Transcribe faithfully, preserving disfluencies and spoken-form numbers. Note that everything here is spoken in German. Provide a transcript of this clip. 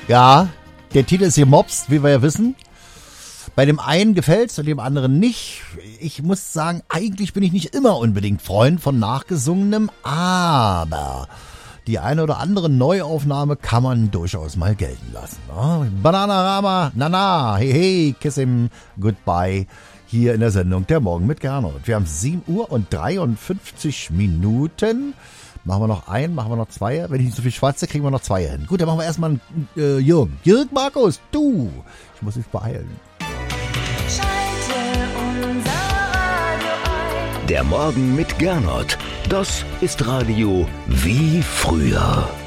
Ja, der Titel ist gemobst, wie wir ja wissen. Bei dem einen gefällt's und dem anderen nicht. Ich muss sagen, eigentlich bin ich nicht immer unbedingt Freund von Nachgesungenem, aber die eine oder andere Neuaufnahme kann man durchaus mal gelten lassen. Ne? Bananarama, Nana, hey, hey, kiss him, goodbye. Hier in der Sendung Der Morgen mit Gernot. Wir haben sieben Uhr und dreiundfünfzig Minuten. Machen wir noch ein, machen wir noch zwei. Wenn ich nicht so viel schwatze, kriegen wir noch zwei hin. Gut, dann machen wir erstmal einen äh, Jürgen. Jürgen Markus, du. Ich muss mich beeilen. Schalte unser Radio ein. Der Morgen mit Gernot. Das ist Radio wie früher.